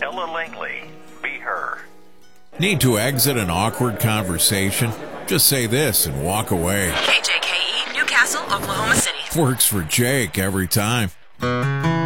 Ella Langley. Be her. Need to exit an awkward conversation? Just say this and walk away. KJKE, Newcastle, Oklahoma City. Works for Jake every time.